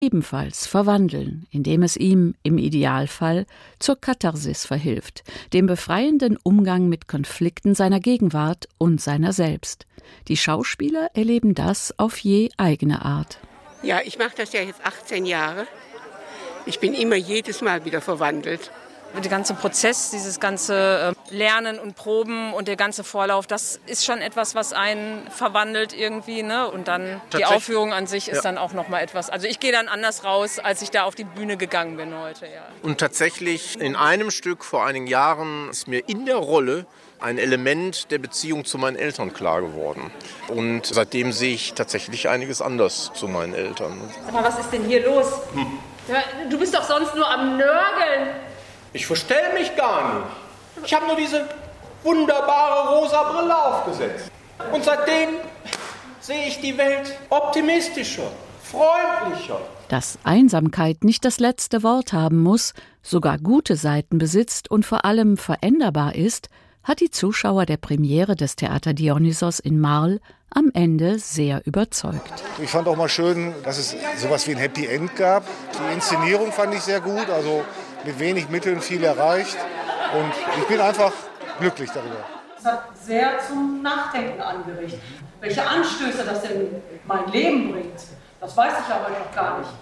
ebenfalls verwandeln, indem es ihm im Idealfall zur Katharsis verhilft, dem befreienden Umgang mit Konflikten seiner Gegenwart und seiner selbst. Die Schauspieler erleben das auf je eigene Art. Ja, ich mache das ja jetzt 18 Jahre. Ich bin immer jedes Mal wieder verwandelt. Der ganze Prozess, dieses ganze Lernen und Proben und der ganze Vorlauf, das ist schon etwas, was einen verwandelt irgendwie, ne? Und dann die Aufführung an sich ist dann auch noch mal etwas. Also ich gehe dann anders raus, als ich da auf die Bühne gegangen bin heute. Ja. Und tatsächlich in einem Stück vor einigen Jahren ist mir in der Rolle ein Element der Beziehung zu meinen Eltern klar geworden. Und seitdem sehe ich tatsächlich einiges anders zu meinen Eltern. Sag mal, was ist denn hier los? Ja, du bist doch sonst nur am Nörgeln. Ich verstelle mich gar nicht. Ich habe nur diese wunderbare rosa Brille aufgesetzt. Und seitdem sehe ich die Welt optimistischer, freundlicher. Dass Einsamkeit nicht das letzte Wort haben muss, sogar gute Seiten besitzt und vor allem veränderbar ist, hat die Zuschauer der Premiere des Theater Dionysos in Marl am Ende sehr überzeugt. Ich fand auch mal schön, dass es sowas wie ein Happy End gab. Die Inszenierung fand ich sehr gut, also mit wenig Mitteln viel erreicht. Und ich bin einfach glücklich darüber. Es hat sehr zum Nachdenken angeregt. Welche Anstöße das denn in mein Leben bringt, das weiß ich aber noch gar nicht.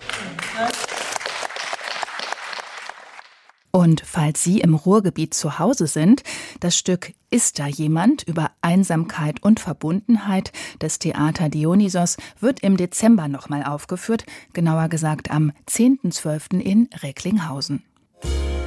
Und falls Sie im Ruhrgebiet zu Hause sind, das Stück Ist da jemand über Einsamkeit und Verbundenheit des Theater Dionysos wird im Dezember nochmal aufgeführt, genauer gesagt am 10.12. in Recklinghausen.